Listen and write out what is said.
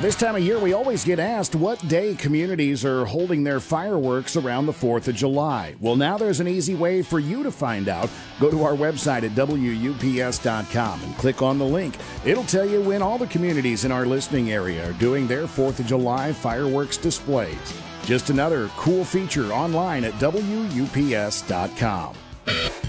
This time of year, we always get asked what day communities are holding their fireworks around the 4th of July. Well, now there's an easy way for you to find out. Go to our website at WUPS.com and click on the link. It'll tell you when all the communities in our listening area are doing their 4th of July fireworks displays. Just another cool feature online at WUPS.com.